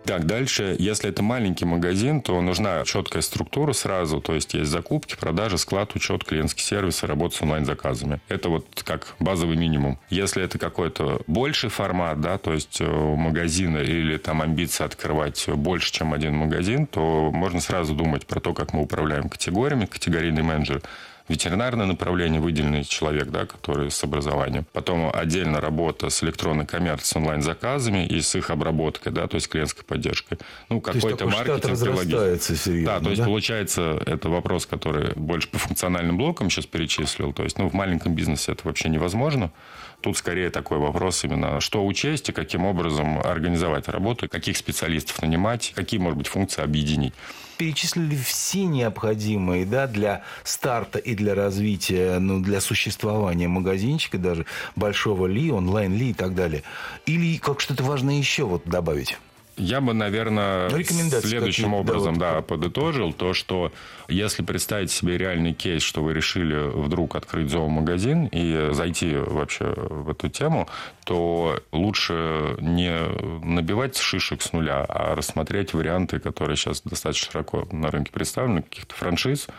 Так, дальше, если это маленький магазин, то нужна четкая структура сразу. То есть закупки, продажи, склад, учет, клиентский сервис и работа с онлайн-заказами. Это вот как базовый минимум. Если это какой-то больший формат, да, то есть у магазина или там амбиция открывать больше, чем один магазин, то можно сразу думать про то, как мы управляем категориями, категорийный менеджер. Ветеринарное направление, выделенный человек, да, который с образованием. Потом отдельно работа с электронной коммерцией, онлайн-заказами и с их обработкой, да, то есть клиентской поддержкой. Ну, какой-то маркетинг и логистика. Серьезно, да, то есть, получается, это вопрос, который больше по функциональным блокам сейчас перечислил. То есть, в маленьком бизнесе это вообще невозможно. Тут скорее такой вопрос именно, что учесть и каким образом организовать работу, каких специалистов нанимать, какие, может быть, функции объединить. Перечислили все необходимые, да, для старта и для развития, для существования магазинчика, даже большого ли, онлайн ли и так далее. Или как что-то важное еще добавить? Я бы, наверное, следующим образом подытожил то, что если представить себе реальный кейс, что вы решили вдруг открыть зоомагазин и зайти вообще в эту тему, то лучше не набивать шишек с нуля, а рассмотреть варианты, которые сейчас достаточно широко на рынке представлены, каких-то франшиз,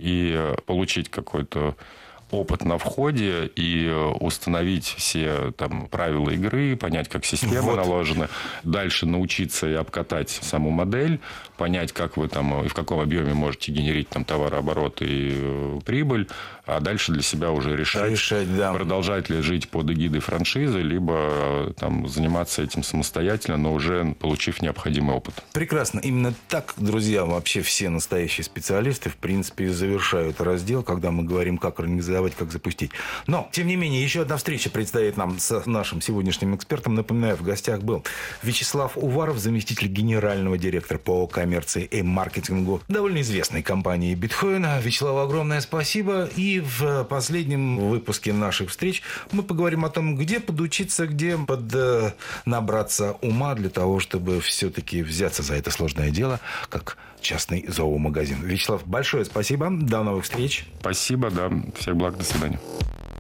и получить какой-то опыт на входе и установить все там правила игры, понять, как система наложена, дальше научиться и обкатать саму модель, понять, как вы там и в каком объеме можете генерить там товарооборот и прибыль, а дальше для себя уже решать продолжать ли жить под эгидой франшизы, либо там заниматься этим самостоятельно, но уже получив необходимый опыт. Прекрасно. Именно так, друзья, вообще все настоящие специалисты, в принципе, завершают раздел, когда мы говорим, как организовать, как запустить. Но, тем не менее, еще одна встреча предстоит нам с нашим сегодняшним экспертом. Напоминаю, в гостях был Вячеслав Уваров, заместитель генерального директора по коммерции и маркетингу довольно известной компании «Битхоин». Вячеславу огромное спасибо. И в последнем выпуске наших встреч мы поговорим о том, где подучиться, где набраться ума для того, чтобы все-таки взяться за это сложное дело, как частный зоомагазин. Вячеслав, большое спасибо. До новых встреч. Спасибо, да. Всех благ. До свидания.